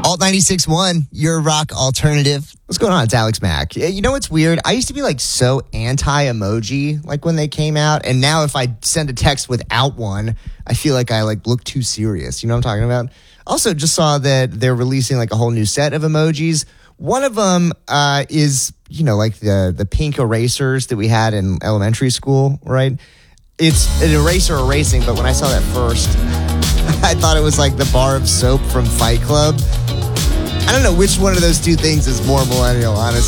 Alt 96.1, your rock alternative. What's going on? It's Alex Mack. You know what's weird? I used to be like so anti-emoji like when they came out. And now if I send a text without one, I feel like I like look too serious. You know what I'm talking about? Also just saw that they're releasing like a whole new set of emojis. One of them is, you know, like the pink erasers that we had in elementary school, right? It's an eraser erasing, but when I saw that first, I thought it was like the bar of soap from Fight Club. I don't know which one of those two things is more millennial, honestly.